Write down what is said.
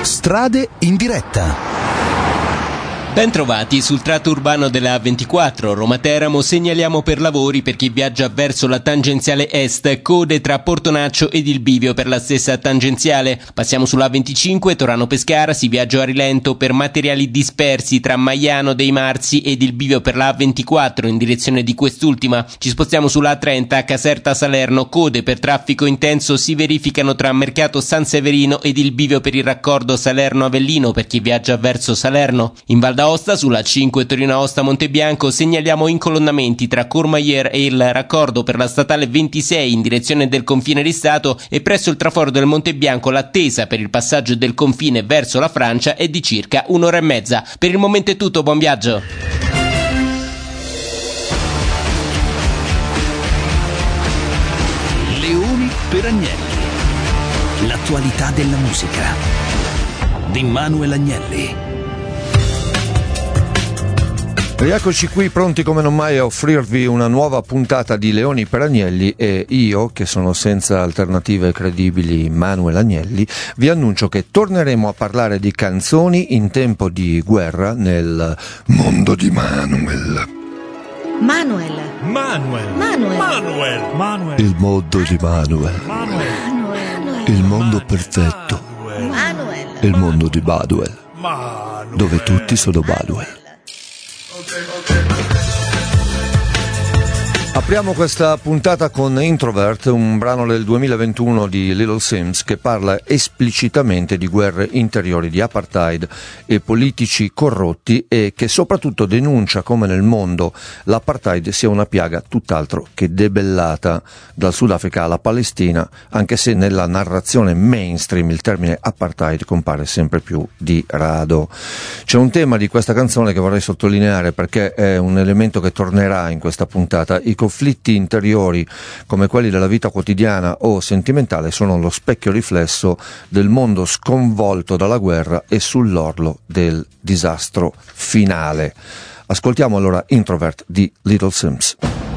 Strade in diretta. Bentrovati sul tratto urbano della A24 Roma-Teramo. Segnaliamo per lavori per chi viaggia verso la tangenziale est, code tra Portonaccio ed il bivio per la stessa tangenziale. Passiamo sulla A25 Torano-Pescara, si viaggia a rilento per materiali dispersi tra Maiano dei Marsi ed il bivio per la A24 in direzione di quest'ultima. Ci spostiamo sulla A30 Caserta-Salerno, code per traffico intenso si verificano tra Mercato San Severino ed il bivio per il raccordo Salerno-Avellino per chi viaggia verso Salerno. In Val d'Aosta sulla 5 Torino-Aosta-Montebianco segnaliamo incolonnamenti tra Courmayeur e il raccordo per la statale 26 in direzione del confine di Stato, e presso il traforo del Montebianco l'attesa per il passaggio del confine verso la Francia è di circa un'ora e mezza. Per il momento è tutto, buon viaggio! Leoni per Agnelli. L'attualità della musica di Manuel Agnelli. Rieccoci qui pronti come non mai a offrirvi una nuova puntata di Leoni per Agnelli, e io, che sono senza alternative credibili Manuel Agnelli, vi annuncio che torneremo a parlare di canzoni in tempo di guerra nel mondo di Manuel. Manuel. Il mondo di Manuel. Il mondo perfetto. Manuel. Il mondo di Baduel. Dove tutti sono Baduel. Apriamo questa puntata con Introvert, un brano del 2021 di Little Simz che parla esplicitamente di guerre interiori, di apartheid e politici corrotti, e che soprattutto denuncia come nel mondo l'apartheid sia una piaga tutt'altro che debellata dal Sudafrica alla Palestina, anche se nella narrazione mainstream il termine apartheid compare sempre più di rado. C'è un tema di questa canzone che vorrei sottolineare perché è un elemento che tornerà in questa puntata. I conflitti interiori come quelli della vita quotidiana o sentimentale sono lo specchio riflesso del mondo sconvolto dalla guerra e sull'orlo del disastro finale. Ascoltiamo allora Introvert di Little Simz.